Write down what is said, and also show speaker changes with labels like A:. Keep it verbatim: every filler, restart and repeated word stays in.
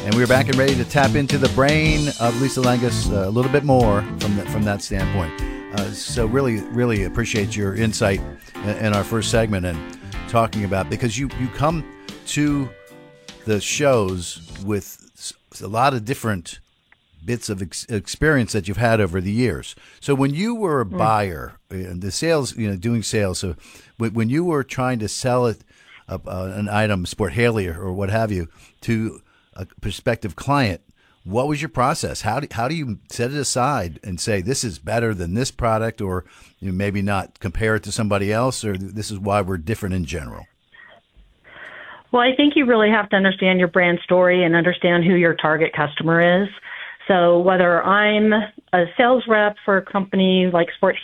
A: And we're back and ready to tap into the brain of Lisa Langus uh, a little bit more from the, from that standpoint. Uh, so really, really appreciate your insight in, in our first segment and talking about, because you, you come to the shows with a lot of different bits of ex- experience that you've had over the years. So when you were a buyer, mm. the sales, you know, doing sales, so when, when you were trying to sell it, uh, uh, an item, Sport Haley or, or what have you, to a prospective client, what was your process? How do, how do you set it aside and say, this is better than this product, or you know, maybe not compare it to somebody else, or this is why we're different in general?
B: Well, I think you really have to understand your brand story and understand who your target customer is. So whether I'm a sales rep for a company like Sport